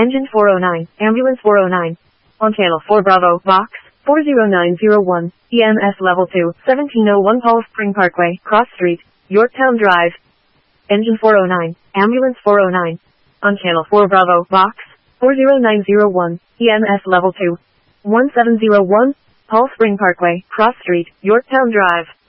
Engine 409, Ambulance 409. On Channel 4 Bravo, Box 40901, EMS Level 2, 1701 Paul Spring Parkway, Cross Street, Yorktown Drive. Engine 409, Ambulance 409. On Channel 4 Bravo, Box 40901, EMS Level 2, 1701 Paul Spring Parkway, Cross Street, Yorktown Drive.